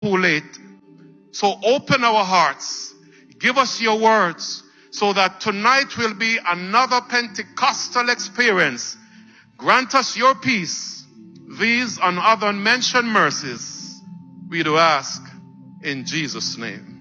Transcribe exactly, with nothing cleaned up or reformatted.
too late. So open our hearts. Give us your words so that tonight will be another Pentecostal experience. Grant us your peace. These and other mentioned mercies we do ask in Jesus' name.